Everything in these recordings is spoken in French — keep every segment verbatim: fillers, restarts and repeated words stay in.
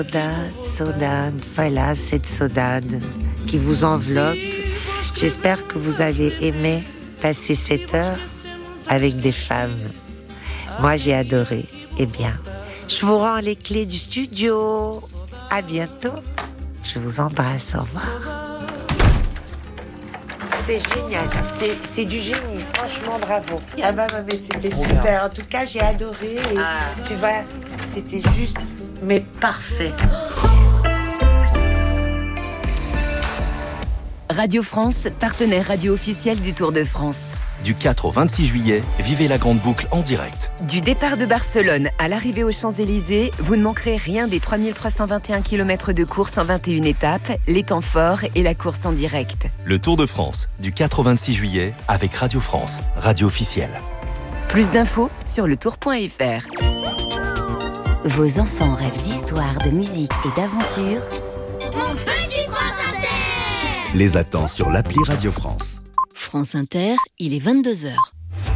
Saudade, saudade, voilà cette saudade qui vous enveloppe. J'espère que vous avez aimé passer cette heure avec des femmes. Moi, j'ai adoré. Eh bien, je vous rends les clés du studio. À bientôt. Je vous embrasse. Au revoir. C'est génial. C'est, c'est du génie. Franchement, bravo. Ah bah, bah mais c'était super. En tout cas, j'ai adoré. Et ah. Tu vois, c'était juste, mais parfait. Radio France, partenaire radio officiel du Tour de France. Du quatre au vingt-six juillet, vivez la grande boucle en direct. Du départ de Barcelone à l'arrivée aux Champs-Élysées, vous ne manquerez rien des trois mille trois cent vingt et un kilomètres de course en vingt et une étapes, les temps forts et la course en direct. Le Tour de France, du quatre au vingt-six juillet, avec Radio France, radio officielle. Plus d'infos sur le tour point f r. Vos enfants rêvent d'histoire, de musique et d'aventure. Mon petit France Inter les attend sur l'appli Radio France. France Inter, il est vingt-deux heures.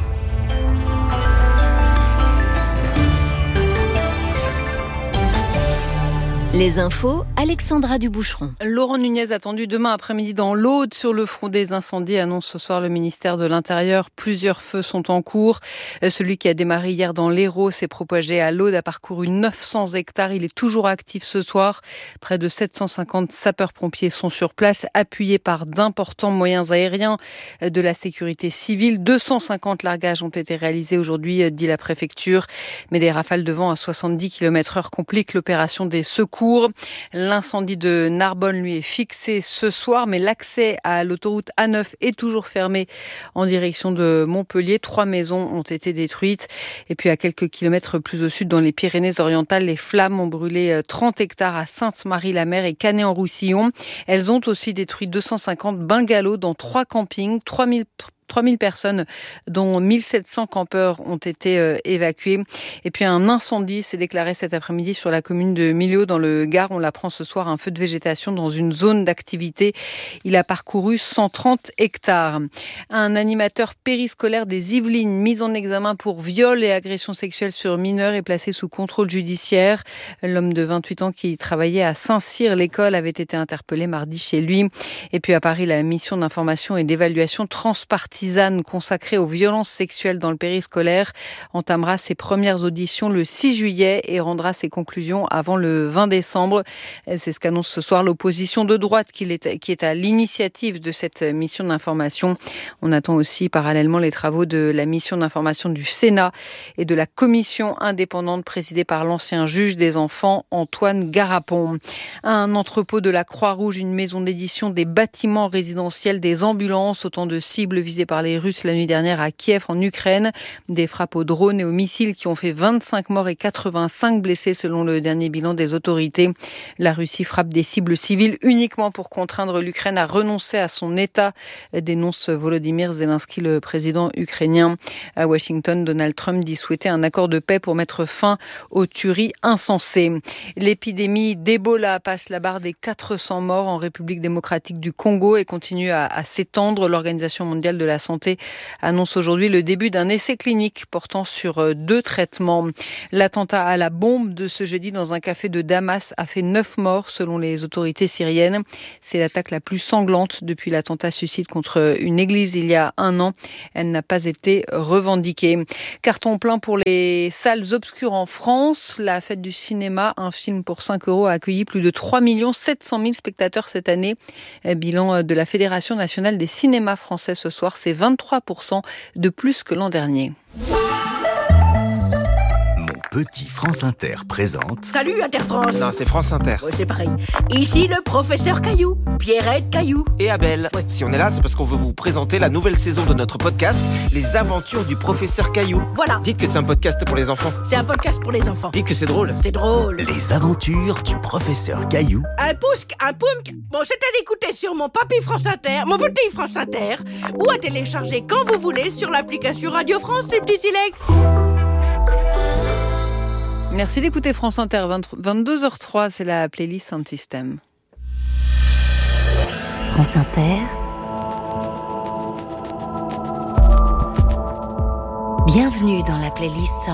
Les infos, Alexandra Duboucheron. Laurent Nunez attendu demain après-midi dans l'Aude sur le front des incendies, annonce ce soir le ministère de l'Intérieur. Plusieurs feux sont en cours. Celui qui a démarré hier dans l'Hérault s'est propagé à l'Aude, a parcouru neuf cents hectares. Il est toujours actif ce soir. Près de sept cent cinquante sapeurs-pompiers sont sur place, appuyés par d'importants moyens aériens de la sécurité civile. deux cent cinquante largages ont été réalisés aujourd'hui, dit la préfecture. Mais des rafales de vent à soixante-dix kilomètres heure compliquent l'opération des secours. L'incendie de Narbonne, lui, est fixé ce soir, mais l'accès à l'autoroute A neuf est toujours fermé en direction de Montpellier. Trois maisons ont été détruites. Et puis, à quelques kilomètres plus au sud, dans les Pyrénées-Orientales, les flammes ont brûlé trente hectares à Sainte-Marie-la-Mer et Canet-en-Roussillon. Elles ont aussi détruit deux cent cinquante bungalows dans trois campings, trois mille trois mille personnes, dont mille sept cents campeurs ont été euh, évacués. Et puis un incendie s'est déclaré cet après-midi sur la commune de Millau dans le Gard. On l'apprend ce soir, un feu de végétation dans une zone d'activité. Il a parcouru cent trente hectares. Un animateur périscolaire des Yvelines, mis en examen pour viol et agression sexuelle sur mineurs, est placé sous contrôle judiciaire. L'homme de vingt-huit ans qui travaillait à Saint-Cyr, l'école, avait été interpellé mardi chez lui. Et puis à Paris, la mission d'information et d'évaluation transpartisane consacrée aux violences sexuelles dans le périscolaire entamera ses premières auditions le six juillet et rendra ses conclusions avant le vingt décembre. C'est ce qu'annonce ce soir l'opposition de droite qui est à l'initiative de cette mission d'information. On attend aussi parallèlement les travaux de la mission d'information du Sénat et de la commission indépendante présidée par l'ancien juge des enfants Antoine Garapon. Un entrepôt de la Croix-Rouge, une maison d'édition, des bâtiments résidentiels, des ambulances, autant de cibles visées par les Russes la nuit dernière à Kiev en Ukraine. Des frappes aux drones et aux missiles qui ont fait vingt-cinq morts et quatre-vingt-cinq blessés selon le dernier bilan des autorités. La Russie frappe des cibles civiles uniquement pour contraindre l'Ukraine à renoncer à son État, dénonce Volodymyr Zelensky, le président ukrainien. À Washington, Donald Trump dit souhaiter un accord de paix pour mettre fin aux tueries insensées. L'épidémie d'Ebola passe la barre des quatre cents morts en République démocratique du Congo et continue à, à s'étendre. L'Organisation mondiale de la santé annonce aujourd'hui le début d'un essai clinique portant sur deux traitements. L'attentat à la bombe de ce jeudi dans un café de Damas a fait neuf morts selon les autorités syriennes. C'est l'attaque la plus sanglante depuis l'attentat suicide contre une église il y a un an. Elle n'a pas été revendiquée. Carton plein pour les salles obscures en France. La fête du cinéma, un film pour cinq euros, a accueilli plus de trois millions sept cent mille spectateurs cette année. Bilan de la Fédération nationale des cinémas français ce soir, c'est vingt-trois pour cent de plus que l'an dernier. Petit France Inter présente... Salut Inter France. Non, c'est France Inter. Ouais, c'est pareil. Ici le professeur Caillou, Pierrette Caillou. Et Abel. Ouais. Si on est là, c'est parce qu'on veut vous présenter la nouvelle saison de notre podcast, Les Aventures du professeur Caillou. Voilà. Dites que c'est un podcast pour les enfants. C'est un podcast pour les enfants. Dites que c'est drôle. C'est drôle. Les Aventures du professeur Caillou. Un pousque, un poumque. Bon, c'est à l'écouter sur mon papy France Inter, mon petit France Inter, ou à télécharger quand vous voulez sur l'application Radio France, les petits silex. Merci d'écouter France Inter, vingt-deux heures trois, c'est la playlist Sound System. France Inter. Bienvenue dans la playlist Sound